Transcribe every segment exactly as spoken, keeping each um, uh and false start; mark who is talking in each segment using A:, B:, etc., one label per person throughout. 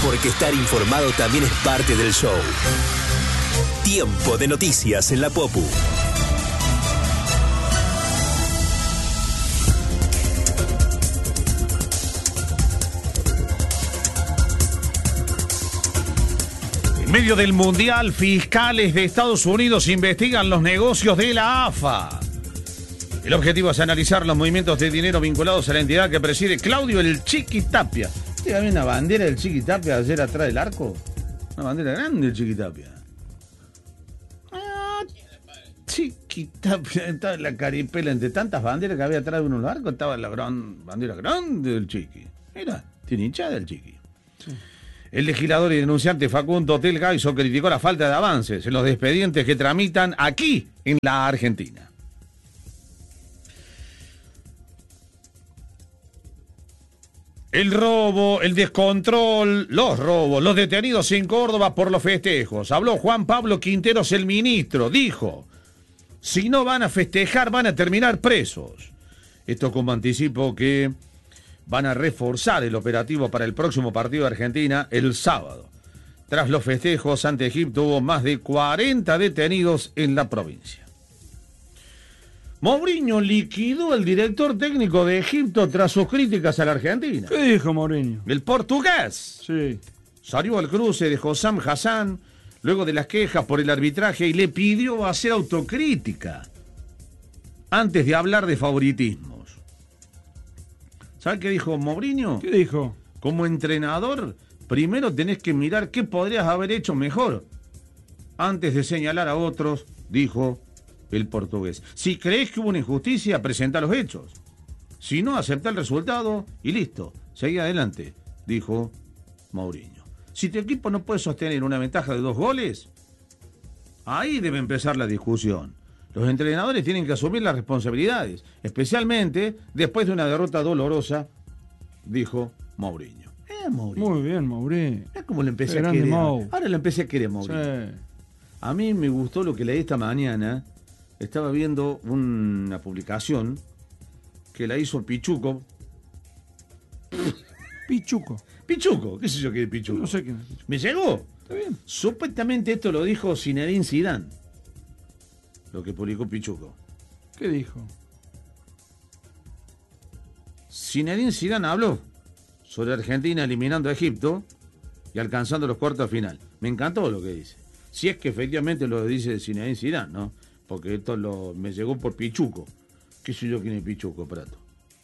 A: porque estar informado también es parte del show. Tiempo de noticias en la Popu.
B: En medio del Mundial, fiscales de Estados Unidos investigan los negocios de la A F A. El objetivo es analizar los movimientos de dinero vinculados a la entidad que preside Claudio el Chiqui Tapia. ¿Usted había una bandera del Chiqui Tapia ayer atrás del arco? Una bandera grande del Chiqui Tapia. Ah, Chiqui Tapia, estaba en la caripela entre tantas banderas que había atrás de uno de los arcos, estaba la gran bandera grande del Chiqui. Mira, tiene hinchada el Chiqui. Sí. El legislador y denunciante Facundo Del Gaiso criticó la falta de avances en los expedientes que tramitan aquí en la Argentina. El robo, el descontrol, los robos, los detenidos en Córdoba por los festejos. Habló Juan Pablo Quinteros, el ministro. Dijo, si no van a festejar, van a terminar presos. Esto como anticipo que van a reforzar el operativo para el próximo partido de Argentina el sábado. Tras los festejos ante Egipto hubo más de cuarenta detenidos en la provincia. Mourinho liquidó al director técnico de Egipto tras sus críticas a la Argentina.
C: ¿Qué dijo Mourinho?
B: El portugués.
C: Sí.
B: Salió al cruce de Hossam Hassan luego de las quejas por el arbitraje y le pidió hacer autocrítica antes de hablar de favoritismos. ¿Sabe qué dijo Mourinho?
C: ¿Qué dijo?
B: Como entrenador, primero tenés que mirar qué podrías haber hecho mejor antes de señalar a otros, dijo el portugués. Si crees que hubo una injusticia, presenta los hechos. Si no, acepta el resultado y listo. Seguí adelante, dijo Mourinho. Si tu equipo no puede sostener una ventaja de dos goles, ahí debe empezar la discusión. Los entrenadores tienen que asumir las responsabilidades, especialmente después de una derrota dolorosa, dijo Mourinho. Eh, Mourinho.
C: Muy bien, Mourinho.
B: Es como le empecé
C: Qué
B: a querer.
C: Mou.
B: Ahora le empecé a querer, Mourinho.
C: Sí.
B: A mí me gustó lo que leí esta mañana. Estaba viendo una publicación que la hizo Pichuco.
C: Pichuco.
B: Pichuco, ¿qué sé yo qué es Pichuco?
C: No sé quién es Pichuco.
B: ¿Me llegó?
C: Está bien.
B: Supuestamente esto lo dijo Zinedine Zidane, lo que publicó Pichuco.
C: ¿Qué dijo?
B: Zinedine Zidane habló sobre Argentina eliminando a Egipto y alcanzando los cuartos de final. Me encantó lo que dice. Si es que efectivamente lo dice Zinedine Zidane, ¿no? Porque esto lo, me llegó por Pichuco. ¿Qué sé yo quién es Pichuco, Prato?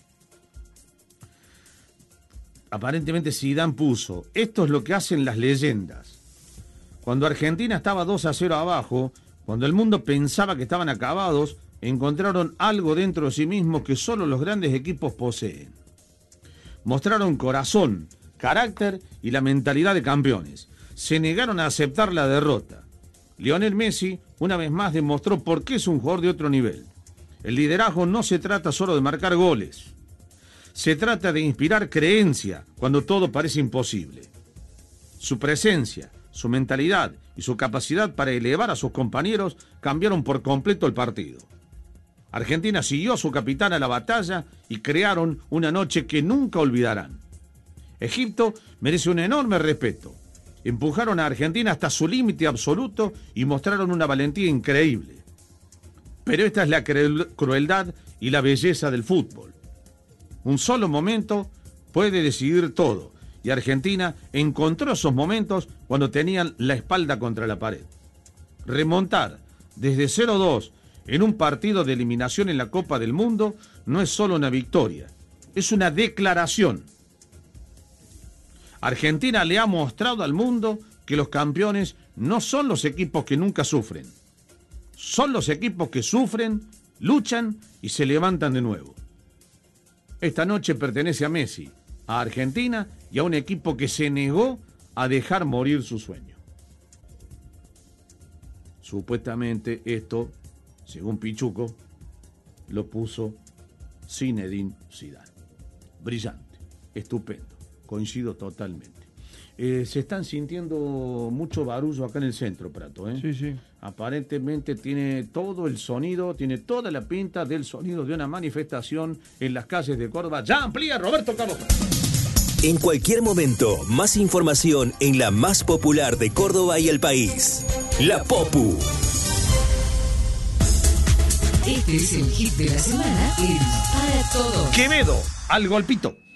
B: Aparentemente Zidane puso, esto es lo que hacen las leyendas. Cuando Argentina estaba dos a cero abajo, cuando el mundo pensaba que estaban acabados, encontraron algo dentro de sí mismos que solo los grandes equipos poseen. Mostraron corazón, carácter y la mentalidad de campeones. Se negaron a aceptar la derrota. Lionel Messi, una vez más, demostró por qué es un jugador de otro nivel. El liderazgo no se trata solo de marcar goles. Se trata de inspirar creencia cuando todo parece imposible. Su presencia, su mentalidad y su capacidad para elevar a sus compañeros cambiaron por completo el partido. Argentina siguió a su capitán a la batalla y crearon una noche que nunca olvidarán. Egipto merece un enorme respeto. Empujaron a Argentina hasta su límite absoluto y mostraron una valentía increíble. Pero esta es la crueldad y la belleza del fútbol. Un solo momento puede decidir todo, y Argentina encontró esos momentos cuando tenían la espalda contra la pared. Remontar desde cero dos en un partido de eliminación en la Copa del Mundo no es solo una victoria, es una declaración. Argentina le ha mostrado al mundo que los campeones no son los equipos que nunca sufren. Son los equipos que sufren, luchan y se levantan de nuevo. Esta noche pertenece a Messi, a Argentina y a un equipo que se negó a dejar morir su sueño. Supuestamente esto, según Pichuco, lo puso Zinedine Zidane. Brillante, estupendo. Coincido totalmente. Eh, se están sintiendo mucho barullo acá en el centro, Prato, ¿eh?
C: Sí, sí.
B: Aparentemente tiene todo el sonido, tiene toda la pinta del sonido de una manifestación en las calles de Córdoba. Ya amplía Roberto Carlos.
A: En cualquier momento, más información en la más popular de Córdoba y el país. La Popu.
D: Este es el hit de la semana en Para Todos.
B: Quevedo, al golpito.